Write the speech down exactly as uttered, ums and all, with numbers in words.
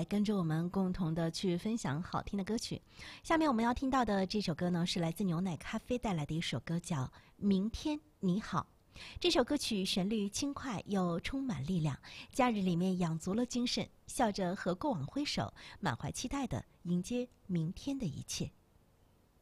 来跟着我们共同的去分享好听的歌曲。下面我们要听到的这首歌呢，是来自牛奶咖啡带来的一首歌，叫《明天你好》。这首歌曲旋律轻快又充满力量，假日里面养足了精神，笑着和过往挥手，满怀期待的迎接明天的一切。